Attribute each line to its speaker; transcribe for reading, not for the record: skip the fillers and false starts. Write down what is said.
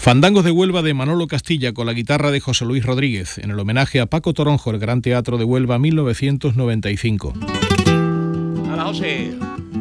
Speaker 1: Fandangos de Huelva de Manolo Castilla con la guitarra de José Luis Rodríguez, en el homenaje a Paco Toronjo, el Gran Teatro de Huelva 1995.
Speaker 2: ¡Hala, José!